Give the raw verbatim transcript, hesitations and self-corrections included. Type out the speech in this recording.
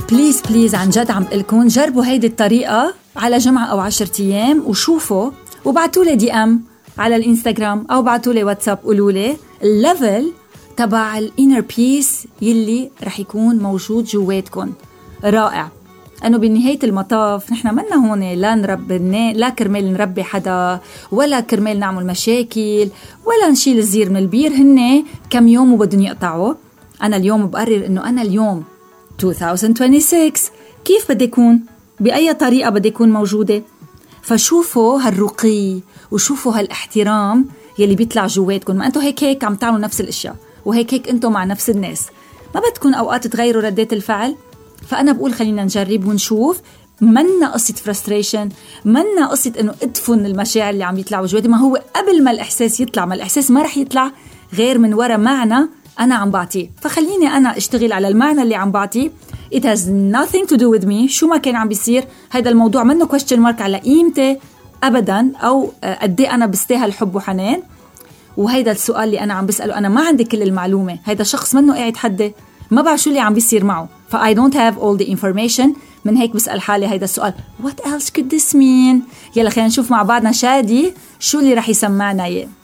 بليز بليز عن جد عم بقلكن جربوا هيدي الطريقة على جمعة أو عشرة أيام وشوفوا، وبعتولي دي أم على الإنستغرام أو بعتولي واتساب قولولي الليفل تبع الانر بيس يلي رح يكون موجود جواتكن. رائع. أنه بنهاية المطاف نحن منا هون لا نربي لا كرمال نربي حدا ولا كرمال نعمل مشاكل ولا نشيل الزير من البير. هن كم يوم وبدن يقطعوا. أنا اليوم بقرر أنه أنا اليوم ألفين وستة وعشرين كيف بدي يكون، بأي طريقة بدي يكون موجودة. فشوفوا هالرقي وشوفوا هالاحترام يلي بيطلع جواتكم. ما أنتوا هيك هيك عم تعملوا نفس الاشياء وهيك هيك أنتوا مع نفس الناس، ما بدكن أوقات تغيروا ردات الفعل. فأنا بقول خلينا نجرب ونشوف. منا قصة فرستريشن، منا قصة أنه ادفن المشاعر اللي عم يطلعوا جواتي. ما هو قبل ما الإحساس يطلع، ما الإحساس ما رح يطلع غير من وراء معنى أنا عم بعطيه. فخليني أنا اشتغل على المعنى اللي عم بعطيه. It has nothing to do with me. شو ما كان عم بيصير هيدا الموضوع منه question mark على قيمتي أبدا، أو قد ايه أنا بستاهل حب وحنان. وهيدا السؤال اللي أنا عم بسأله، أنا ما عندي كل المعلومة. هيدا شخص منه قاعد حدي، ما بعرف شو اللي عم بيصير معه. ف I don't have all the information. من هيك بسأل حالي هيدا السؤال What else could this mean؟ يلا خلينا نشوف مع بعضنا شادي شو اللي رح يسمعنا إياه.